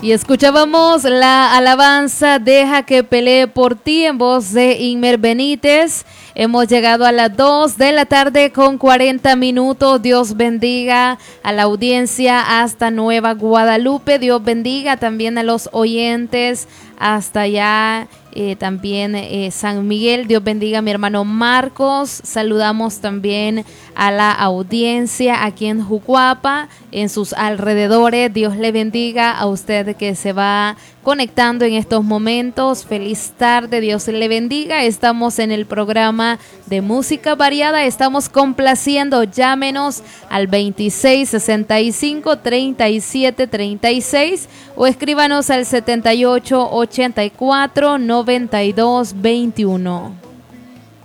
Y escuchábamos la alabanza Deja que pelee por ti en voz de Inmer Benítez. Hemos llegado a las 2 de la tarde con 40 minutos. Dios bendiga a la audiencia hasta Nueva Guadalupe. Dios bendiga también a los oyentes hasta allá. También San Miguel, Dios bendiga a mi hermano Marcos. Saludamos también a la audiencia aquí en Jucuapa, en sus alrededores. Dios le bendiga a usted que se va conectando en estos momentos. Feliz tarde, Dios le bendiga. Estamos en el programa de música variada. Estamos complaciendo. Llámenos al 2665 3736 o escríbanos al 7884 9221.